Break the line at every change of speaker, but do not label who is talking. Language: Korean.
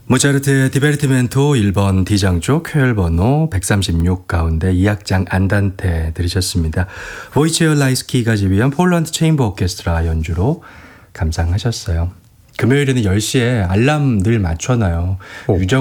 모차르트의 디베르티멘토 1번 D장조 쾌열번호 136 가운데 2악장 안단테 들으셨습니다. 보이체어 라이스키가 지휘한 폴란드 체인버 오케스트라 연주로 감상하셨어요. 금요일에는 10시에 알람 늘 맞춰놔요. 유정